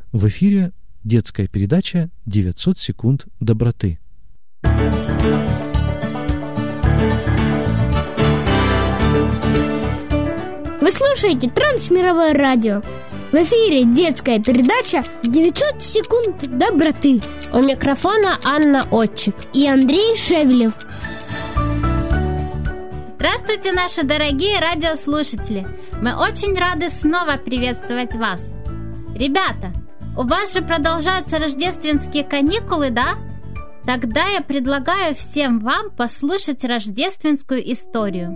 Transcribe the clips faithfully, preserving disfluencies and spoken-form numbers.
В эфире детская передача «девятьсот секунд доброты». Вы слушаете Трансмировое радио. В эфире детская передача «девятьсот секунд доброты». У микрофона Анна Отчик и Андрей Шевелев. Здравствуйте, наши дорогие радиослушатели! Мы очень рады снова приветствовать вас. Ребята, у вас же продолжаются рождественские каникулы, да? Тогда я предлагаю всем вам послушать рождественскую историю.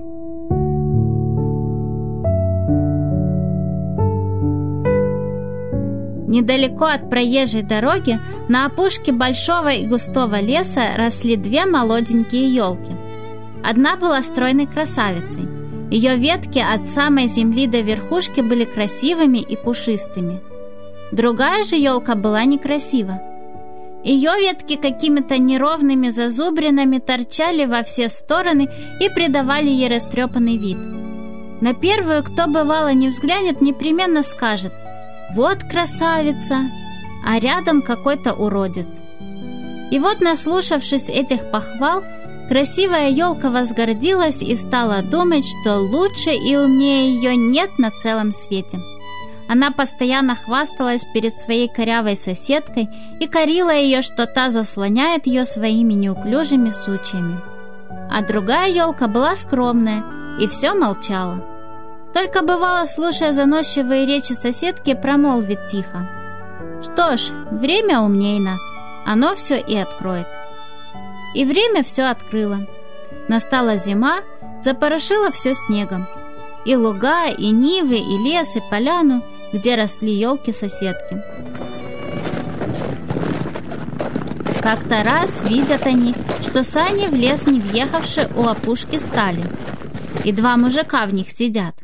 Недалеко от проезжей дороги, на опушке большого и густого леса, росли две молоденькие елки. Одна была стройной красавицей. Ее ветки от самой земли до верхушки были красивыми и пушистыми. Другая же елка была некрасива. Ее ветки какими-то неровными зазубринами торчали во все стороны и придавали ей растрепанный вид. На первую, кто бывало не взглянет, непременно скажет: «Вот красавица!» А рядом какой-то уродец. И вот, наслушавшись этих похвал, красивая елка возгордилась и стала думать, что лучше и умнее ее нет на целом свете. Она постоянно хвасталась перед своей корявой соседкой и корила ее, что та заслоняет ее своими неуклюжими сучьями. А другая елка была скромная и все молчала. Только бывало, слушая заносчивые речи соседки, промолвит тихо: «Что ж, время умней нас, оно все и откроет». И время все открыло. Настала зима, запорошила все снегом. И луга, и нивы, и лес, и поляну, где росли елки-соседки. Как-то раз видят они, что сани в лес не въехавши у опушки стали, и два мужика в них сидят.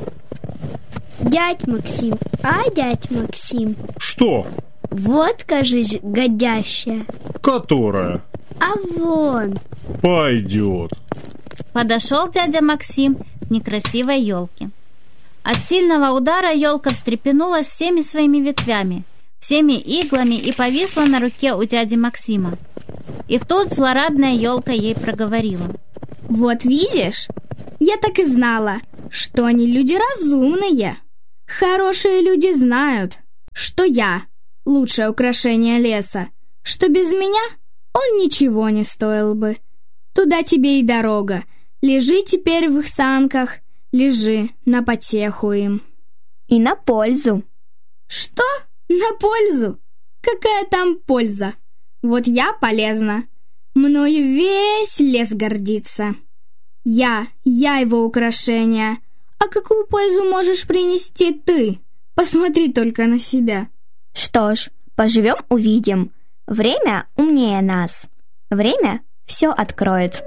Дядь Максим, а дядь Максим? Что? Вот, кажись, годящая. Которая? А вон. Пойдет. Подошел дядя Максим к некрасивой елке. От сильного удара елка встрепенулась всеми своими ветвями, всеми иглами и повисла на руке у дяди Максима. И тут злорадная елка ей проговорила: «Вот видишь, я так и знала, что они люди разумные. Хорошие люди знают, что я лучшее украшение леса, что без меня он ничего не стоил бы. Туда тебе и дорога. Лежи теперь в их санках, лежи на потеху им». И на пользу. Что? На пользу? Какая там польза? Вот я полезна. Мною весь лес гордится. Я, я его украшение. А какую пользу можешь принести ты? Посмотри только на себя. Что ж, поживем — увидим. Время умнее нас. Время все откроет.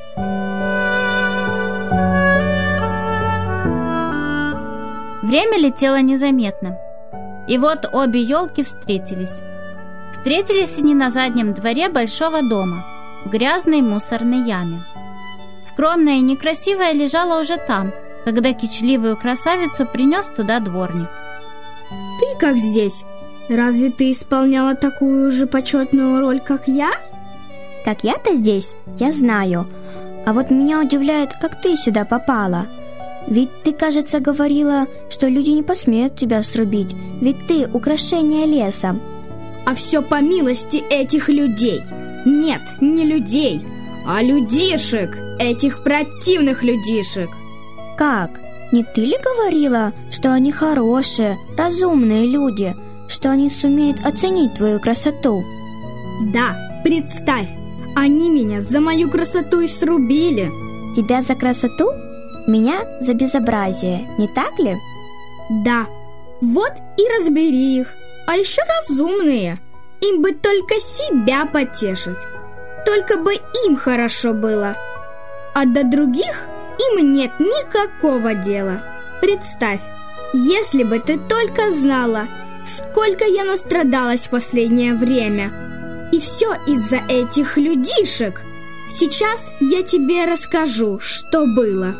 Время летело незаметно. И вот обе елки встретились. Встретились они на заднем дворе большого дома, в грязной мусорной яме. Скромная и некрасивая лежала уже там, когда кичливую красавицу принес туда дворник. «Ты как здесь? Разве ты исполняла такую же почетную роль, как я?» «Как я-то здесь, я знаю. А вот меня удивляет, как ты сюда попала. Ведь ты, кажется, говорила, что люди не посмеют тебя срубить, ведь ты украшение леса». «А все по милости этих людей. Нет, не людей, а людишек, этих противных людишек». «Как? Не ты ли говорила, что они хорошие, разумные люди, что они сумеют оценить твою красоту?» «Да, представь, они меня за мою красоту и срубили». «Тебя за красоту? Меня за безобразие, не так ли?» «Да, вот и разбери их. А еще разумные. Им бы только себя потешить. Только бы им хорошо было. А до других им нет никакого дела. Представь, если бы ты только знала, сколько я настрадалась в последнее время. И все из-за этих людишек. Сейчас я тебе расскажу, что было».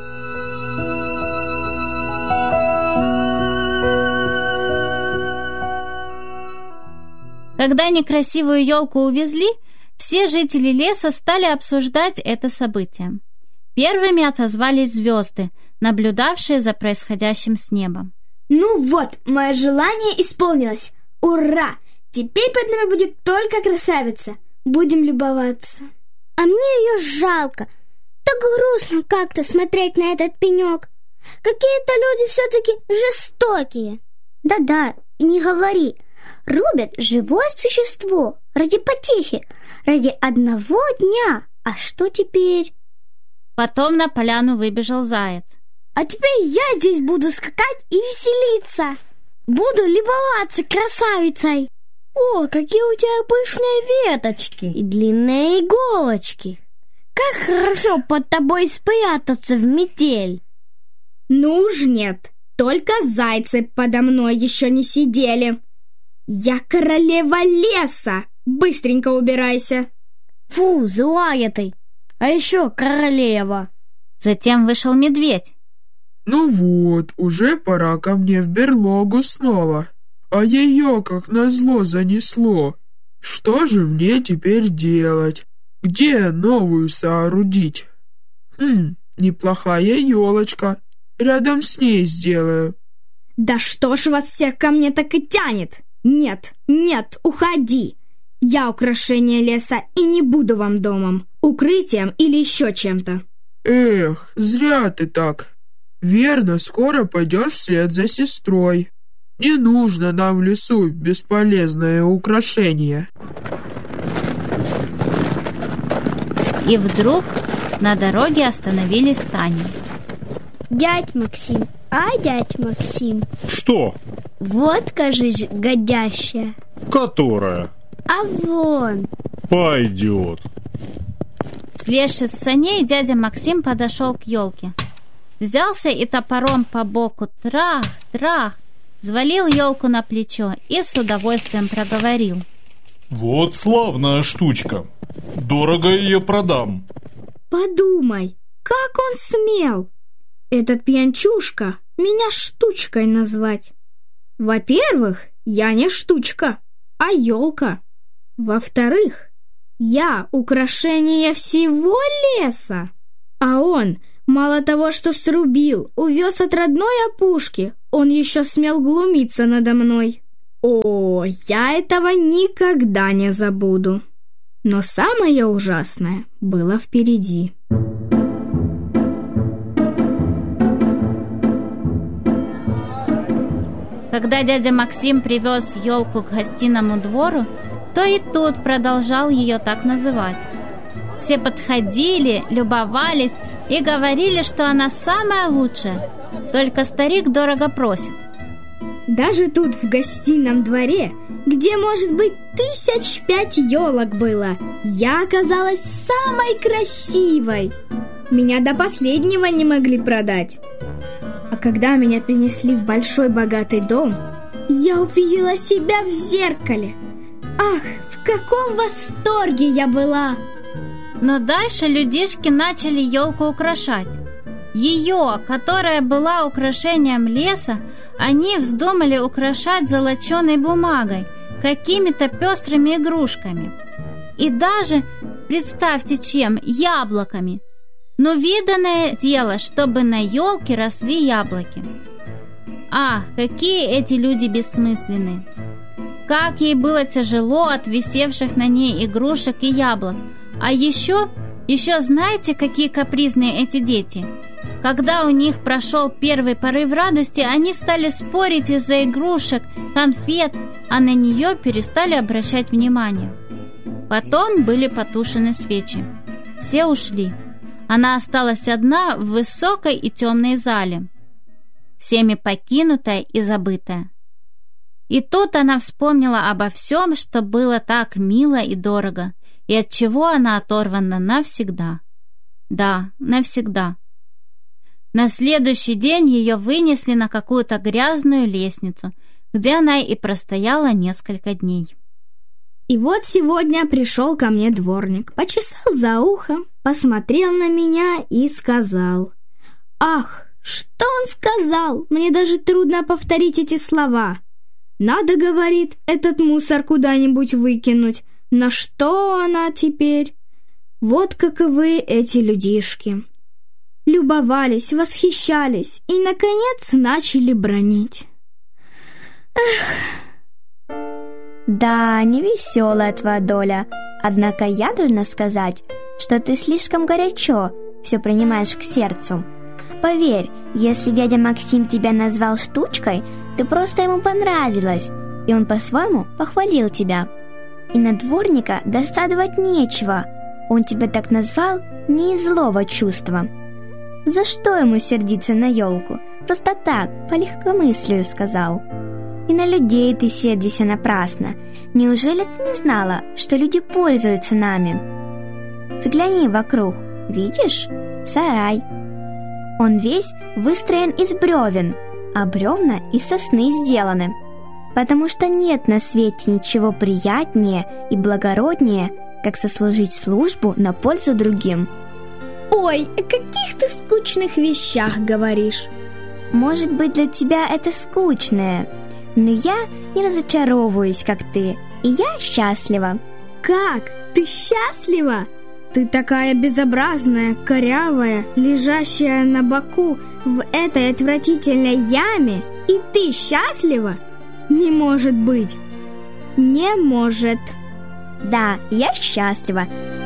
Когда некрасивую елку увезли, все жители леса стали обсуждать это событие. Первыми отозвались звезды, наблюдавшие за происходящим с неба. Ну вот, мое желание исполнилось. Ура! Теперь под нами будет только красавица. Будем любоваться. А мне ее жалко. Так грустно как-то смотреть на этот пенек. Какие-то люди все-таки жестокие. Да-да, не говори. Рубят живое существо ради потехи, ради одного дня. А что теперь? Потом на поляну выбежал заяц. А теперь я здесь буду скакать и веселиться. Буду любоваться красавицей. О, какие у тебя пышные веточки и длинные иголочки. Как хорошо под тобой спрятаться в метель. Ну уж нет, только зайцы подо мной еще не сидели. Я королева леса. Быстренько убирайся. Фу, злая ты. А еще королева. Затем вышел медведь. Ну вот, уже пора ко мне в берлогу снова. А ее, как назло, занесло. Что же мне теперь делать? Где новую соорудить? Хм, неплохая елочка. Рядом с ней сделаю. Да что ж вас всех ко мне так и тянет? Нет, нет, уходи. Я украшение леса и не буду вам домом, укрытием или еще чем-то. Эх, зря ты так. Верно, скоро пойдешь вслед за сестрой. Не нужно нам в лесу бесполезное украшение. И вдруг на дороге остановились сани. Дядь Максим, а дядь Максим, Что? вот, кажись, годящая. Которая? А вон. Пойдет. Слезши с саней, дядя Максим подошел к елке. Взялся и топором по боку трах, трах, взвалил елку на плечо и с удовольствием проговорил. Вот славная штучка. Дорого ее продам. Подумай, как он смел, этот пьянчушка, меня штучкой назвать. Во-первых, я не штучка, а елка. Во-вторых, я украшение всего леса. А он, мало того, что срубил, увез от родной опушки, он еще смел глумиться надо мной. О, я этого никогда не забуду. Но самое ужасное было впереди. Когда дядя Максим привез елку к гостиному двору, то и тут продолжал ее так называть. Все подходили, любовались и говорили, что она самая лучшая. Только старик дорого просит. Даже тут, в гостином дворе, где, может быть, тысяч пять елок было, я оказалась самой красивой. Меня до последнего не могли продать. А когда меня принесли в большой богатый дом, я увидела себя в зеркале. Ах, в каком восторге я была! Но дальше людишки начали елку украшать. Ее, которая была украшением леса, они вздумали украшать золоченой бумагой, какими-то пестрыми игрушками. И даже, представьте чем, яблоками. Но виданное дело, чтобы на елке росли яблоки. Ах, какие эти люди бессмысленные! Как ей было тяжело от висевших на ней игрушек и яблок. А еще, еще знаете, какие капризные эти дети? Когда у них прошел первый порыв радости, они стали спорить из-за игрушек, конфет, а на нее перестали обращать внимание. Потом были потушены свечи. Все ушли. Она осталась одна в высокой и темной зале, всеми покинутая и забытая. И тут она вспомнила обо всем, что было так мило и дорого, и от чего она оторвана навсегда. Да, навсегда. На следующий день ее вынесли на какую-то грязную лестницу, где она и простояла несколько дней. И вот сегодня пришел ко мне дворник, почесал за ухом, посмотрел на меня и сказал: «Ах, что он сказал? Мне даже трудно повторить эти слова. Надо, говорит, этот мусор куда-нибудь выкинуть. На что она теперь? Вот каковы эти людишки. Любовались, восхищались и, наконец, начали бронить. Эх. Да, невеселая твоя доля. Однако я должна сказать, что ты слишком горячо все принимаешь к сердцу. Поверь, если дядя Максим тебя назвал штучкой, ты просто ему понравилась, и он по-своему похвалил тебя. И на дворника досадовать нечего. Он тебя так назвал не из злого чувства. За что ему сердиться на елку? Просто так, по легкомыслию сказал. И на людей ты сердишься напрасно. Неужели ты не знала, что люди пользуются нами? Взгляни вокруг, видишь? Сарай. Он весь выстроен из бревен, а бревна из сосны сделаны. Потому что нет на свете ничего приятнее и благороднее, как сослужить службу на пользу другим. Ой, о каких ты скучных вещах говоришь? Может быть, для тебя это скучное, но я не разочаровываюсь, как ты, и я счастлива. Как? Ты счастлива? Ты такая безобразная, корявая, лежащая на боку в этой отвратительной яме, и ты счастлива? Не может быть. Не может. Да, я счастлива.